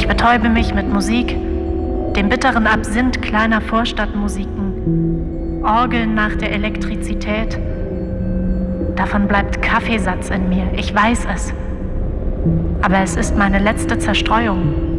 Ich betäube mich mit Musik, dem bitteren Absinth kleiner Vorstadtmusiken, Orgeln nach der Elektrizität. Davon bleibt Kaffeesatz in mir, ich weiß es. Aber es ist meine letzte Zerstreuung.